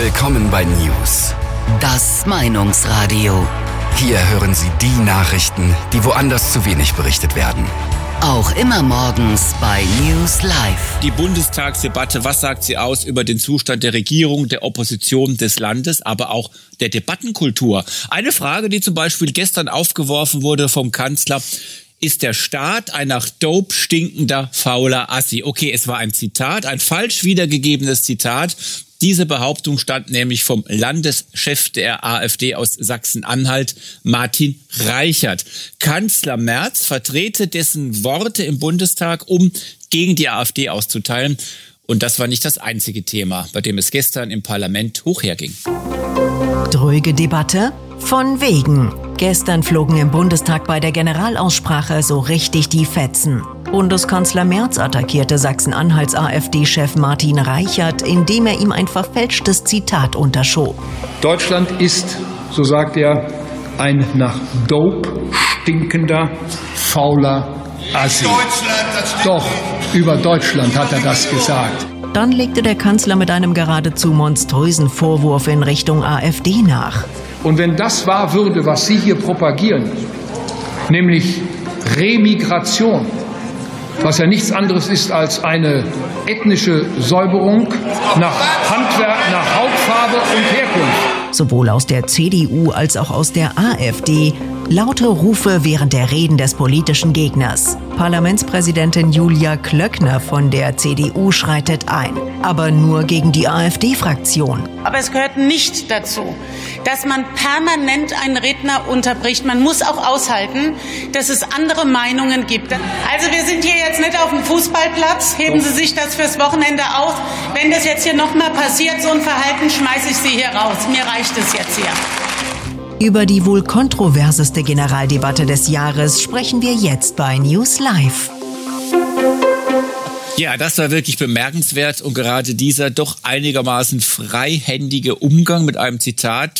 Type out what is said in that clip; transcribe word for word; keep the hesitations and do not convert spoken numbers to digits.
Willkommen bei News. Das Meinungsradio. Hier hören Sie die Nachrichten, die woanders zu wenig berichtet werden. Auch immer morgens bei News Live. Die Bundestagsdebatte, was sagt sie aus über den Zustand der Regierung, der Opposition des Landes, aber auch der Debattenkultur? Eine Frage, die zum Beispiel gestern aufgeworfen wurde vom Kanzler: Ist der Staat ein nach Dope stinkender, fauler Assi? Okay, es war ein Zitat, ein falsch wiedergegebenes Zitat. Diese Behauptung stammt nämlich vom Landeschef der AfD aus Sachsen-Anhalt, Martin Reichert. Kanzler Merz vertrete dessen Worte im Bundestag, um gegen die AfD auszuteilen. Und das war nicht das einzige Thema, bei dem es gestern im Parlament hoch herging. Dröge Debatte? Von wegen. Gestern flogen im Bundestag bei der Generalaussprache so richtig die Fetzen. Bundeskanzler Merz attackierte Sachsen-Anhalts AfD-Chef Martin Reichert, indem er ihm ein verfälschtes Zitat unterschob. Deutschland ist, so sagt er, ein nach Dope stinkender, fauler Assi. Doch, über Deutschland hat er das gesagt. Dann legte der Kanzler mit einem geradezu monströsen Vorwurf in Richtung AfD nach. Und wenn das wahr würde, was Sie hier propagieren, nämlich Remigration, was ja nichts anderes ist als eine ethnische Säuberung nach Handwerk, nach Hautfarbe und Herkunft. Sowohl aus der C D U als auch aus der AfD laute Rufe während der Reden des politischen Gegners. Parlamentspräsidentin Julia Klöckner von der C D U schreitet ein, aber nur gegen die AfD-Fraktion. Aber es gehört nicht dazu, dass man permanent einen Redner unterbricht. Man muss auch aushalten, dass es andere Meinungen gibt. Also wir sind hier jetzt nicht auf dem Fußballplatz. Heben Sie sich das fürs Wochenende auf. Wenn das jetzt hier nochmal passiert, so ein Verhalten, schmeiße ich Sie hier raus. Mir reicht es jetzt hier. Über die wohl kontroverseste Generaldebatte des Jahres sprechen wir jetzt bei News Live. Ja, das war wirklich bemerkenswert und gerade dieser doch einigermaßen freihändige Umgang mit einem Zitat